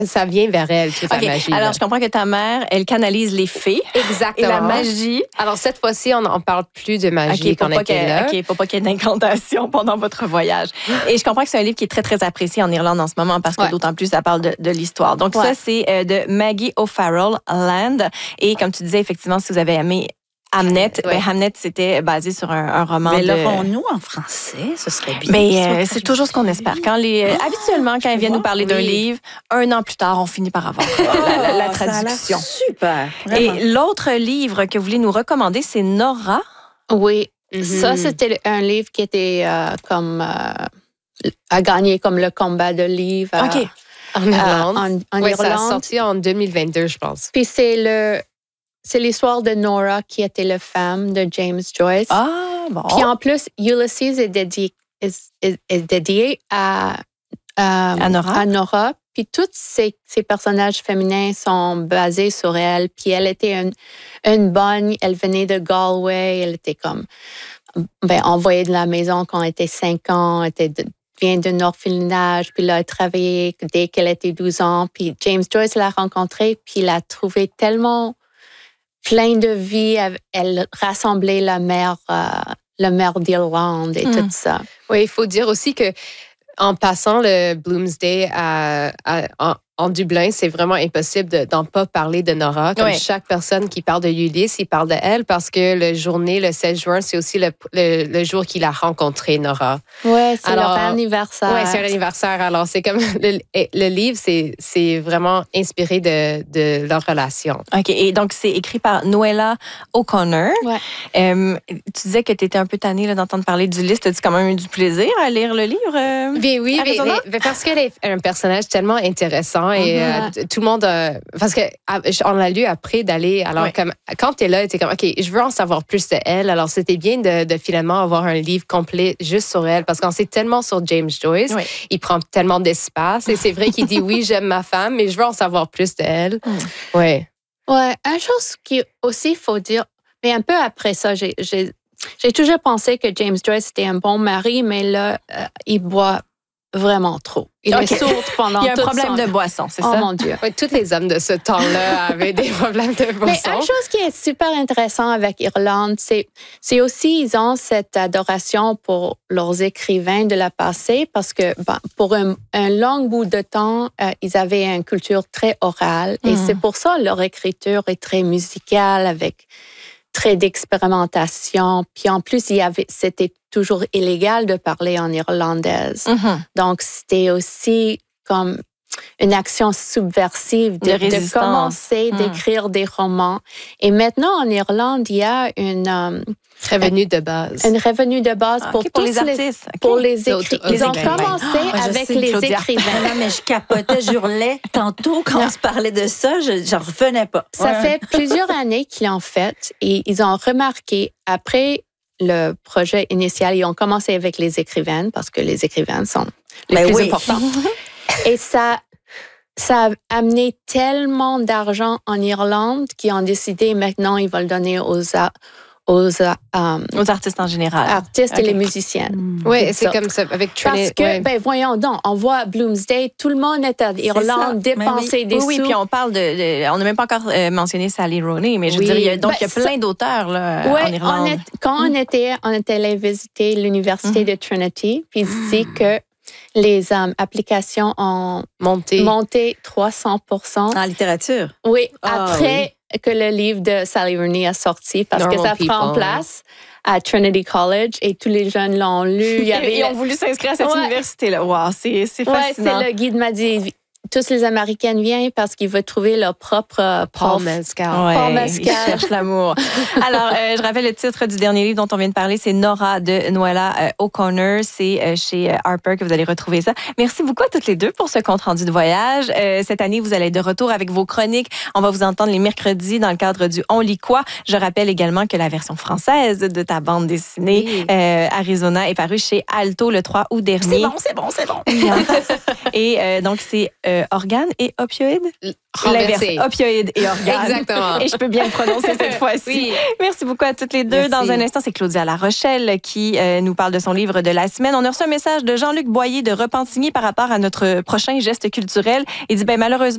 ça vient vers elle, toute la magie. Alors, je comprends que ta mère, elle canalise les fées. Exactement. Et la magie. Alors, cette fois-ci, on parle plus de magie qu'on était là. OK, pour pas qu'il y ait d'incantation pendant votre voyage. Et je comprends que c'est un livre qui est très, très apprécié en Irlande en ce moment parce que d'autant plus, ça parle de l'histoire. Donc, ça, c'est de Maggie O'Farrell, Land. Et comme tu disais, effectivement, si vous avez aimé Hamnet, Hamnet, c'était basé sur un roman. Mais l'aurons-nous en français? Ce serait bien. Mais c'est toujours ce qu'on espère. Habituellement, quand ils viennent nous parler d'un livre, 1 an plus tard, on finit par avoir la traduction. Ça a l'air super. Vraiment. Et l'autre livre que vous voulez nous recommander, c'est Nora. Oui. Ça, c'était un livre qui était a gagné comme le combat de livre en Irlande. En Irlande. Ça a sorti en 2022, je pense. Puis c'est l'histoire de Nora qui était la femme de James Joyce. Ah, bon. Puis en plus, Ulysses est dédié à Nora. Puis tous ces personnages féminins sont basés sur elle. Puis elle était une bonne, elle venait de Galway, elle était comme envoyée de la maison quand elle était 5 ans, vient d'un orphelinage, puis là, elle travaillait dès qu'elle était 12 ans. Puis James Joyce l'a rencontrée, puis l'a trouvée tellement plein de vie. Elle rassemblait la mère d'Irlande et tout ça. Oui, il faut dire aussi que en passant le Bloomsday en Dublin, c'est vraiment impossible d'en pas parler de Nora. Comme chaque personne qui parle de Ulysse, il parle de elle parce que le 16 juin, c'est aussi le jour qu'il a rencontré Nora. Oui, c'est leur anniversaire. Oui, c'est un anniversaire. Alors, c'est comme le livre, c'est vraiment inspiré de leur relation. OK. Et donc, c'est écrit par Noella O'Connor. Ouais. Tu disais que tu étais un peu tannée d'entendre parler d'Ulysse. As-tu quand même eu du plaisir à lire le livre? Bien oui, mais parce qu'elle est un personnage tellement intéressant. Et tout le monde, parce qu'on l'a lu après d'aller, alors quand tu es là, tu es comme, OK, je veux en savoir plus de elle. Alors, c'était bien de finalement avoir un livre complet juste sur elle, parce qu'on sait tellement sur James Joyce, il prend tellement d'espace. Et c'est vrai qu'il dit, oui, j'aime ma femme, mais je veux en savoir plus de elle. Oui. Ouais, une chose qui aussi, il faut dire, mais un peu après ça, j'ai toujours pensé que James Joyce était un bon mari, mais là, il boit vraiment trop. Il est sourd pendant tout. Il y a un problème de boisson, c'est ça? Oh mon Dieu. Oui, tous les hommes de ce temps-là avaient des problèmes de boisson. Mais une chose qui est super intéressante avec Irlande, c'est aussi, ils ont cette adoration pour leurs écrivains de la passé parce que pour un long bout de temps, ils avaient une culture très orale et c'est pour ça leur écriture est très musicale avec très d'expérimentation. Puis en plus, c'était toujours illégal de parler en irlandaise. Donc, c'était aussi comme une action subversive de commencer d'écrire des romans. Et maintenant, en Irlande, il y a une revenu de base. Une revenu de base pour les artistes. Pour les écrivains. Ils ont commencé avec les écrivains. Non, mais je capotais, j'hurlais. Tantôt, quand on se parlait de ça, j'en revenais pas. Ça fait plusieurs années qu'ils l'ont fait et ils ont remarqué, après le projet initial, ils ont commencé avec les écrivaines parce que les écrivaines sont les plus importantes. Et ça a amené tellement d'argent en Irlande qu'ils ont décidé maintenant ils vont le donner aux artistes en général. Artistes et les musiciennes. Oui, c'est comme ça avec Trinity. Parce que, voyons donc, on voit Bloomsday, tout le monde est à Irlande, dépenser des sous. Oui, puis on parle on n'a même pas encore mentionné Sally Rooney, mais je veux dire, il y a plein d'auteurs là, en Irlande. Quand on était allé visiter l'université de Trinity, puis il dit que les applications ont monté 300%. En littérature? Oui, après que le livre de Sally Rooney a sorti, parce que ça prend place à Trinity College et tous les jeunes l'ont lu. Ils ont voulu s'inscrire à cette université-là. Wow, c'est fascinant. Ouais, le guide m'a dit... Tous les Américains viennent parce qu'ils veulent trouver leur propre Paul Mescal. Paul Mescal. Ils cherchent l'amour. Alors, je rappelle le titre du dernier livre dont on vient de parler, c'est Nora de Noella O'Connor. C'est chez Harper que vous allez retrouver ça. Merci beaucoup à toutes les deux pour ce compte-rendu de voyage. Cette année, vous allez être de retour avec vos chroniques. On va vous entendre les mercredis dans le cadre du On lit quoi. Je rappelle également que la version française de ta bande dessinée Arizona est parue chez Alto le 3 août dernier. C'est bon. Et donc, c'est organes et opioïdes? L'inverse, opioïdes et organes. Exactement. Et je peux bien le prononcer cette fois-ci. Oui. Merci beaucoup à toutes les deux. Merci. Dans un instant, c'est Claudia La Rochelle qui nous parle de son livre de la semaine. On a reçu un message de Jean-Luc Boyer de Repentigny par rapport à notre prochain geste culturel. Il dit, malheureusement,